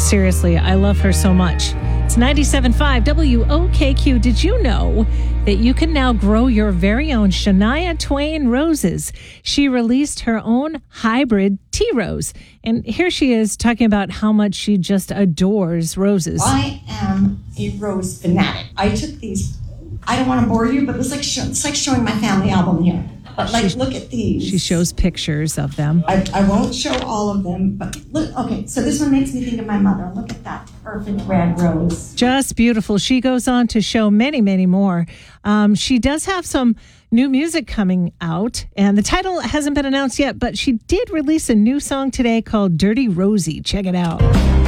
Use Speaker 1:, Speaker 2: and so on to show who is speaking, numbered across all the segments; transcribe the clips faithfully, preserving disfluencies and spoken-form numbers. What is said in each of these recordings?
Speaker 1: Seriously, I love her so much. It's ninety-seven point five W O K Q. Did you know that you can now grow your very own Shania Twain roses? She released her own hybrid tea rose. And here she is talking about how much she just adores roses.
Speaker 2: I am a rose fanatic. I took these, I don't want to bore you, but it's like, show, it's like showing my family album here. But like, she, look at these.
Speaker 1: She shows pictures of them.
Speaker 2: I, I won't show all of them, but look, okay, so this one makes me think of my mother. Look at that perfect red rose.
Speaker 1: Just beautiful. She goes on to show many, many more. Um, she does have some new music coming out, and the title hasn't been announced yet, but she did release a new song today called Dirty Rosie. Check it out.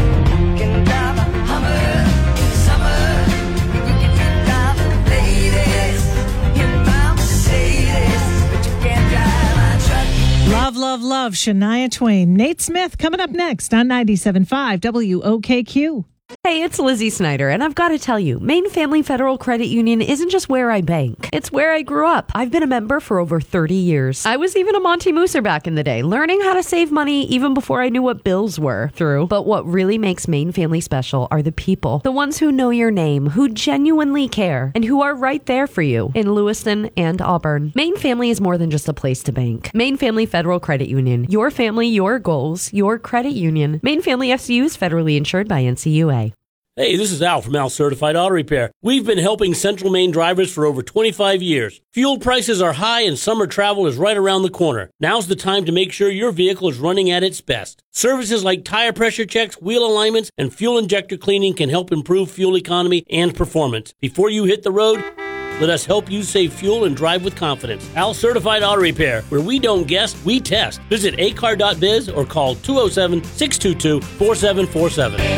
Speaker 1: Love, love, love, Shania Twain. Nate Smith coming up next on ninety-seven point five W O K Q.
Speaker 3: Hey, it's Lizzie Snyder, and I've got to tell you, Maine Family Federal Credit Union isn't just where I bank. It's where I grew up. I've been a member for over thirty years. I was even a Monty Mooser back in the day, learning how to save money even before I knew what bills were through. But what really makes Maine Family special are the people. The ones who know your name, who genuinely care, and who are right there for you in Lewiston and Auburn. Maine Family is more than just a place to bank. Maine Family Federal Credit Union. Your family, your goals, your credit union. Maine Family F C U is federally insured by N C U A.
Speaker 4: Hey, this is Al from Al Certified Auto Repair. We've been helping Central Maine drivers for over twenty-five years. Fuel prices are high and summer travel is right around the corner. Now's the time to make sure your vehicle is running at its best. Services like tire pressure checks, wheel alignments, and fuel injector cleaning can help improve fuel economy and performance. Before you hit the road, let us help you save fuel and drive with confidence. Al Certified Auto Repair, where we don't guess, we test. Visit a car dot biz or call two oh seven, six two two, four seven four seven.